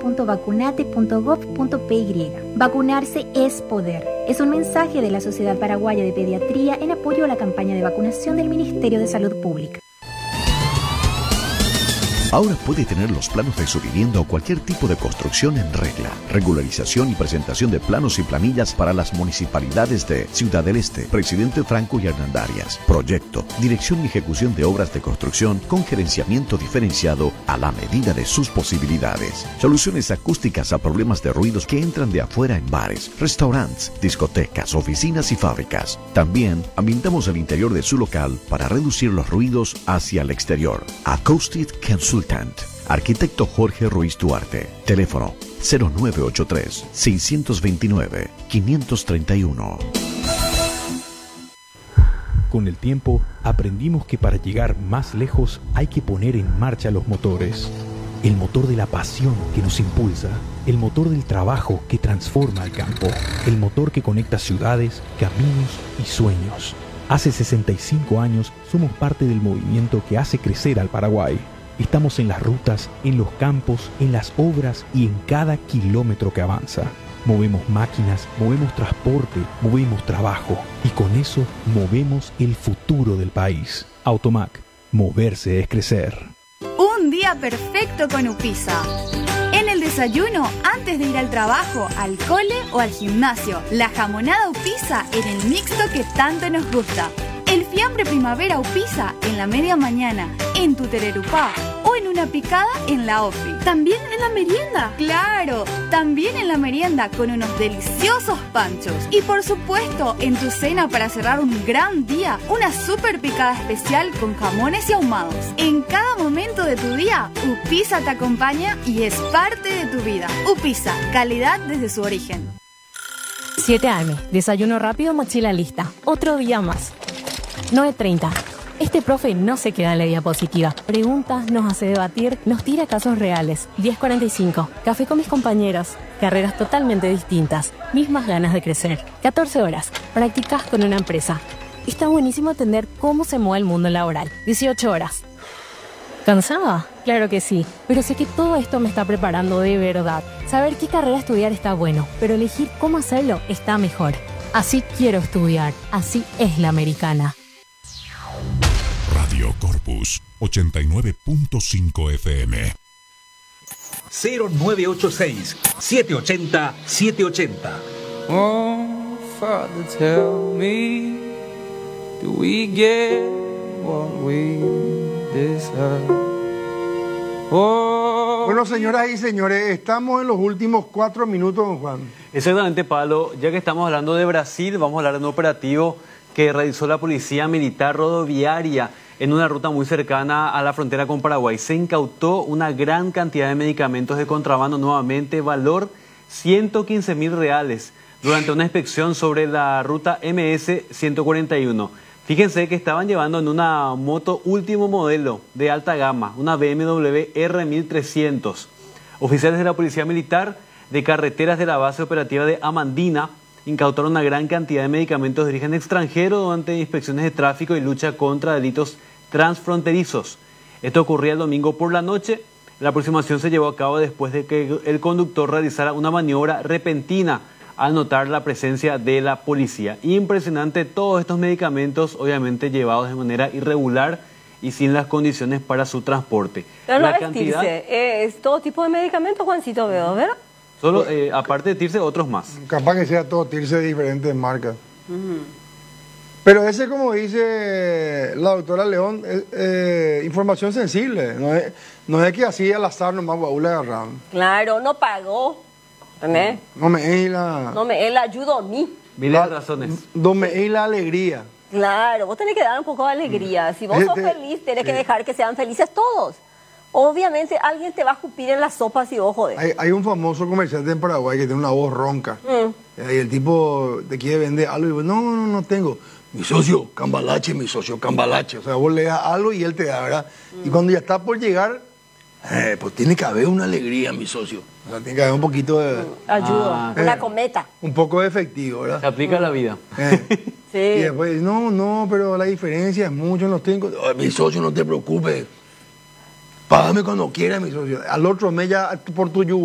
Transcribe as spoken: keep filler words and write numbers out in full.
punto vacunate punto gov punto p y. Vacunarse es poder. Es un mensaje de la Sociedad Paraguaya de Pediatría en apoyo a la campaña de vacunación del Ministerio de Salud Pública. Ahora puede tener los planos de su vivienda o cualquier tipo de construcción en regla. Regularización y presentación de planos y planillas para las municipalidades de Ciudad del Este, Presidente Franco y Hernandarias. Proyecto, dirección y ejecución de obras de construcción con gerenciamiento diferenciado a la medida de sus posibilidades. Soluciones acústicas a problemas de ruidos que entran de afuera en bares, restaurantes, discotecas, oficinas y fábricas. También ambientamos el interior de su local para reducir los ruidos hacia el exterior. Acoustic Consultant. Arquitecto Jorge Ruiz Duarte. Teléfono cero nueve ocho tres, seis dos nueve, cinco tres uno. Con el tiempo, aprendimos que para llegar más lejos hay que poner en marcha los motores. El motor de la pasión que nos impulsa, el motor del trabajo que transforma el campo, el motor que conecta ciudades, caminos y sueños. Hace sesenta y cinco años somos parte del movimiento que hace crecer al Paraguay. Estamos en las rutas, en los campos, en las obras y en cada kilómetro que avanza. Movemos máquinas, movemos transporte, movemos trabajo y con eso movemos el futuro del país. Automac, moverse es crecer. Un día perfecto con Upisa. En el desayuno, antes de ir al trabajo, al cole o al gimnasio, la jamonada Upisa en el mixto que tanto nos gusta. El fiambre primavera Upisa en la media mañana, en tu tererupá o en una picada en la ofi. También en la merienda. Claro, también en la merienda con unos deliciosos panchos. Y por supuesto, en tu cena para cerrar un gran día, una super picada especial con jamones y ahumados. En cada momento de tu día, Upisa te acompaña y es parte de tu vida. Upisa, calidad desde su origen. siete a eme, desayuno rápido, mochila lista. Otro día más. nueve treinta. Este profe no se queda en la diapositiva. Preguntas, nos hace debatir, nos tira casos reales. diez cuarenta y cinco. Café con mis compañeros. Carreras totalmente distintas. Mismas ganas de crecer. catorce horas. Practicas con una empresa. Está buenísimo entender cómo se mueve el mundo laboral. dieciocho horas. ¿Cansada? Claro que sí, pero sé que todo esto me está preparando de verdad. Saber qué carrera estudiar está bueno, pero elegir cómo hacerlo está mejor. Así quiero estudiar. Así es la americana. Radio Corpus ochenta y nueve punto cinco F M. cero nueve ocho seis, siete ocho cero, siete ocho cero. Oh, Father, tell me, do we get what we deserve? Oh. Bueno, señoras y señores, estamos en los últimos cuatro minutos, don Juan. Exactamente, Pablo. Ya que estamos hablando de Brasil, vamos a hablar de un operativo que realizó la Policía Militar Rodoviaria en una ruta muy cercana a la frontera con Paraguay. Se incautó una gran cantidad de medicamentos de contrabando, nuevamente valor ciento quince mil reales, durante una inspección sobre la ruta eme ese ciento cuarenta y uno. Fíjense que estaban llevando en una moto último modelo de alta gama, una be eme doble erre mil trescientos. Oficiales de la Policía Militar de Carreteras de la Base Operativa de Amandina incautaron una gran cantidad de medicamentos de origen extranjero durante inspecciones de tráfico y lucha contra delitos transfronterizos. Esto ocurría el domingo por la noche. La aproximación se llevó a cabo después de que el conductor realizara una maniobra repentina al notar la presencia de la policía. Impresionante, todos estos medicamentos obviamente llevados de manera irregular y sin las condiciones para su transporte. Pero no la es cantidad, Tirse, es todo tipo de medicamentos, Juancito, veo, ¿verdad? Solo, eh, aparte de Tirse, otros más. Capaz que sea todo Tirse de diferentes marcas. Uh-huh. Pero ese, como dice la doctora León, es eh, información sensible. No es, no es que así al azar nomás baúl le agarraron. Claro, no pagó. ¿Entendés? No me es la... No me él ayudó a mí. Miles de razones. No me es la alegría. Claro, vos tenés que dar un poco de alegría. Si vos sos Este, feliz, tenés eh, que dejar que sean felices todos. Obviamente alguien te va a escupir en la sopa si vos jodés. Hay, hay un famoso comerciante en Paraguay que tiene una voz ronca. Mm. Y el tipo te quiere vender algo y vos, no, no, no tengo. Mi socio, cambalache, mi socio, cambalache. O sea, vos le das algo y él te da, ¿verdad? Mm. Y cuando ya está por llegar, eh, pues tiene que haber una alegría, mi socio. O sea, tiene que haber un poquito de... Mm. Ayuda, ah, una eh, cometa. Un poco de efectivo, ¿verdad? Se aplica a la vida. Eh. Sí. Y después, no, no, pero la diferencia es mucho, no tengo... Oh, mi socio, no te preocupes. Págame cuando quieras, mi socio. Al otro mes ya por tu yugo.